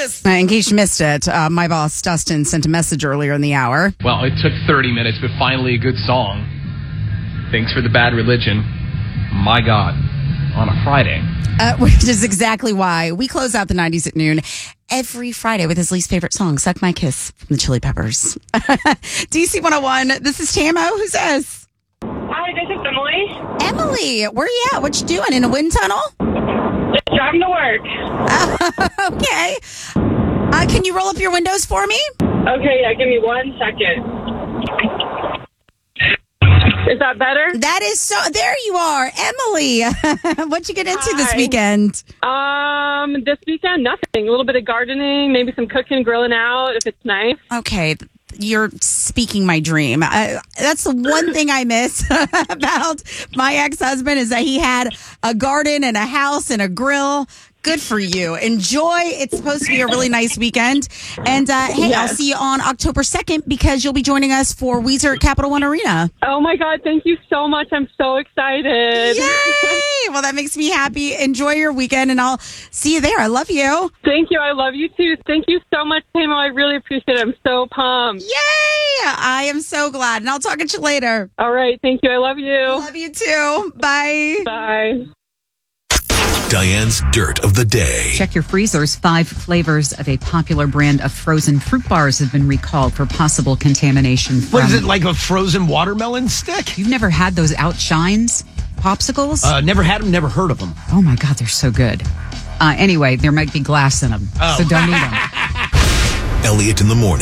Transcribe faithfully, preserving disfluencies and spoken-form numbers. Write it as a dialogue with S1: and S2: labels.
S1: this.
S2: Uh, in case you missed it, uh, my boss, Dustin, sent a message earlier in the hour.
S3: Well, it took thirty minutes, but finally a good song. Thanks for the Bad Religion. My God. On a Friday.
S2: Uh, which is exactly why we close out the nineties at noon every Friday with his least favorite song, Suck My Kiss from the Chili Peppers. D C one oh one, this is Tamo. Who's this?
S4: Hi, this is Emily.
S2: Emily, where you at? What you doing? In a wind tunnel?
S4: Just driving to work.
S2: Uh, okay. Uh, can you roll up your windows for me?
S4: Okay, yeah, give me one second. Is that better?
S2: That is so. There you are, Emily. What'd you get into
S4: Hi.
S2: this weekend?
S4: Um, this weekend, nothing. A little bit of gardening, maybe some cooking, grilling out if it's nice.
S2: Okay, you're speaking my dream. I, that's the one thing I miss about my ex-husband is that he had a garden and a house and a grill. Good for you. Enjoy. It's supposed to be a really nice weekend. And uh, hey,
S4: Yes.
S2: I'll see you on October second because you'll be joining us for Weezer at Capital One Arena.
S4: Oh my God, thank you so much. I'm so excited.
S2: Yay! Well, that makes me happy. Enjoy your weekend and I'll see you there. I love you.
S4: Thank you. I love you too. Thank you so much, Tamo. I really appreciate it. I'm so pumped.
S2: Yay! I am so glad. And I'll talk at you later.
S4: All right. Thank you. I love you.
S2: Love you too. Bye.
S4: Bye.
S5: Diane's Dirt of the Day.
S6: Check your freezers. Five flavors of a popular brand of frozen fruit bars have been recalled for possible contamination. From,
S1: What is it, like a frozen watermelon stick?
S6: You've never had those Outshines popsicles?
S1: Uh, never had them, never heard of them.
S6: Oh my God, they're so good. Uh, anyway, there might be glass in them,
S1: Oh.
S6: so don't eat them.
S5: Elliot in the morning.